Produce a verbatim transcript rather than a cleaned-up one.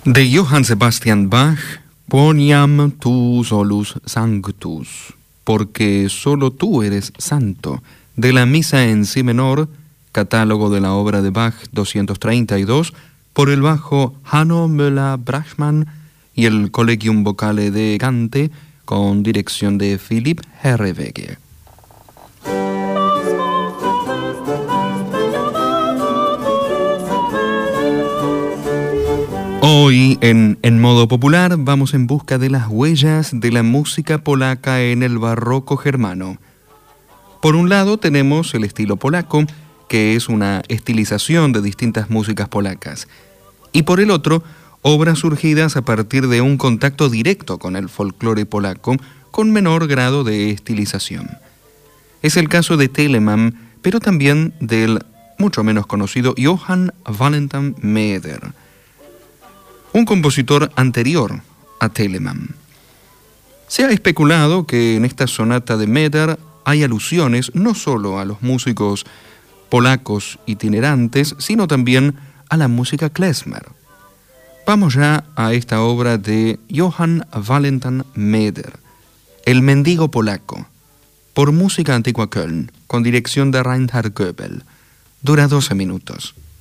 De Johann Sebastian Bach, Quoniam tu solus sanctus, porque solo tú eres santo, de la Misa en Si menor, catálogo de la obra de Bach doscientos treinta y dos, por el bajo Hanno Müller-Brachmann y el Collegium Vocale de Gante, con dirección de Philipp Herreweghe. Hoy, en, en modo popular, vamos en busca de las huellas de la música polaca en el barroco germano. Por un lado tenemos el estilo polaco, que es una estilización de distintas músicas polacas. Y por el otro, obras surgidas a partir de un contacto directo con el folclore polaco, con menor grado de estilización. Es el caso de Telemann, pero también del mucho menos conocido Johann Valentin Mäder, un compositor anterior a Telemann. Se ha especulado que en esta sonata de Mäder hay alusiones no solo a los músicos polacos itinerantes, sino también a la música klezmer. Vamos ya a esta obra de Johann Valentin Mäder, El mendigo polaco, por Música Antigua Köln, con dirección de Reinhard Goebel. Dura doce minutos.